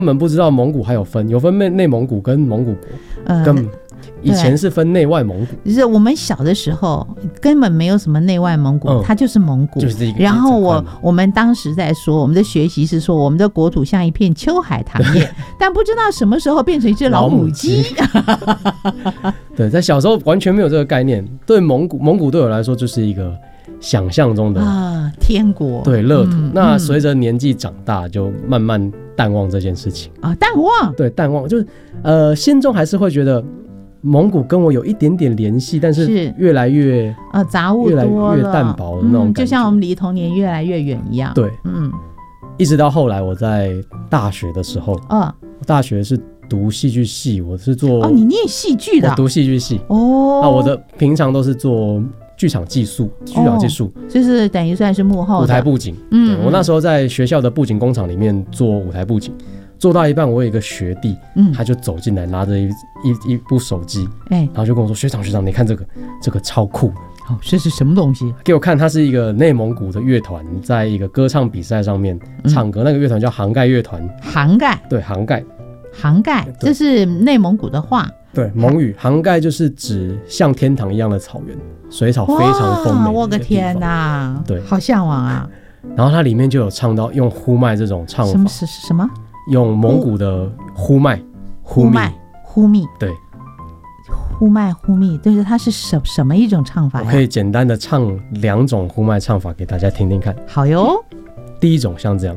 他们不知道蒙古还有分内蒙古跟蒙古国，根本以前是分内外蒙古。 就是我们小的时候根本没有什么内外蒙古，它就是蒙古。 就是一个。 然后我们当时在说，我们的学习是说，我们的国土像一片秋海棠叶，但不知道什么时候变成一只老母鸡。 对，在小时候完全没有这个概念。对蒙古对我来说就是一个想象中的天国， 对，乐土。那随着年纪长大，就慢慢淡忘这件事情啊，淡忘。 对，淡忘就是心中还是会觉得蒙古跟我有一点点联系，但是越来越杂物多了， 越来越淡薄的那种感觉， 就像我们离童年越来越远一样。 对，一直到后来我在大学的时候，大学是读戏剧系，我是做你念戏剧的， 我读戏剧系我的平常都是做剧场技术， 就是等于算是幕后的舞台布景。我那时候在学校的布景工厂里面做舞台布景，做到一半，我有一个学弟，他就走进来，拿着一部手机，然后就跟我说：“学长，你看这个超酷。” 这是什么东西？ 给我看，它是一个内蒙古的乐团，在一个歌唱比赛上面唱歌，那个乐团叫杭盖乐团。 杭盖， 对，杭盖， 这是内蒙古的话。 对，蒙语杭盖就是指像天堂一样的草原，水草非常丰美。 我的天哪，对，好向往啊！ 然后它里面就有唱到用呼麦这种唱法， 什么？ 用蒙古的呼麦， 呼密， 对。 呼麦呼密，就是它是什么一种唱法呀？ 我可以简单的唱2种呼麦唱法给大家听听看。 好哟。 第一种像这样，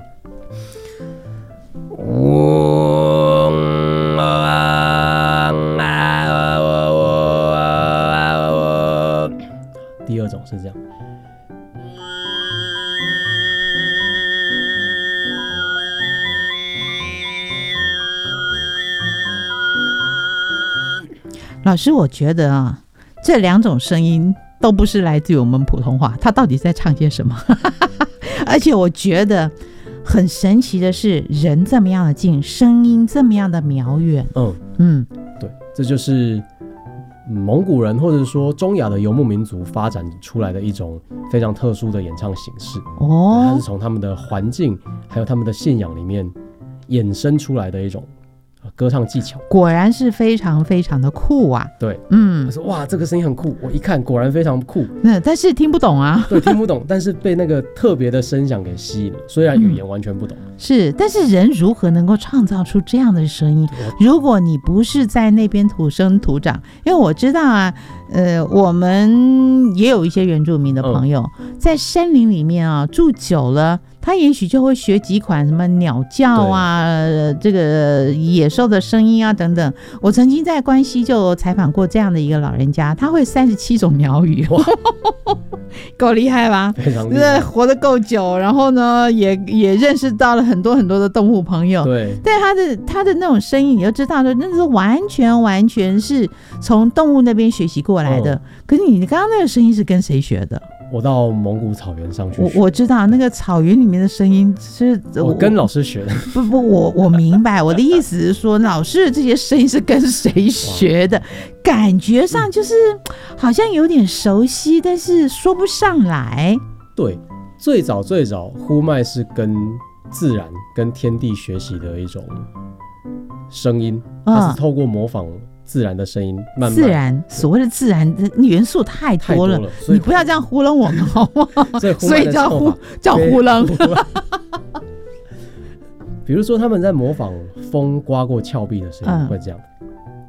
第二种是这样。 老师，我觉得这2种声音都不是来自于我们普通话，他到底在唱些什么？而且我觉得很神奇的是，人这么样的近，声音这么样的渺远。 对，这就是蒙古人或者说中亚的游牧民族发展出来的一种非常特殊的演唱形式。它是从他们的环境还有他们的信仰里面衍生出来的一种歌唱技巧。 果然是非常非常的酷啊。 对，我说哇，这个声音很酷，我一看果然非常酷。 但是听不懂啊。 对，听不懂，但是被那个特别的声响给吸引了，虽然语言完全不懂。 是，但是人如何能够创造出这样的声音？如果你不是在那边土生土长，因为我知道啊，我们也有一些原住民的朋友，在山林里面啊住久了，他也许就会学几款什么鸟叫啊，这个野兽的声音啊等等。我曾经在关西就采访过这样的一个老人家，他会37种鸟语，够厉害吧？ 非常厉害， 活得够久，然后呢，也认识到了很多很多的动物朋友。 对， 但他的那种声音，你就知道的，那是完全是从动物那边学习过来的。可是你刚刚那个声音是跟谁学的？ 我到蒙古草原上去学。 我知道那个草原里面的声音是我跟老师学的。 我明白，我的意思是说，老师的这些声音是跟谁学的？感觉上就是好像有点熟悉，但是说不上来。 对，最早呼麦是跟自然跟天地学习的一种声音，它是透过模仿自然的声音，慢慢自然，所谓的自然的元素太多了，你不要这样糊弄我们好不好？所以叫糊弄。比如说他们在模仿风刮过峭壁的声音，会这样。